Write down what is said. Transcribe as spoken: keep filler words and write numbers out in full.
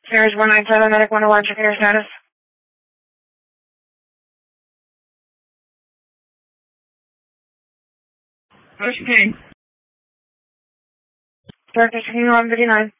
Series one nine seven, Medic one oh one, checking your status. What's your name? Director checking one fifty-nine.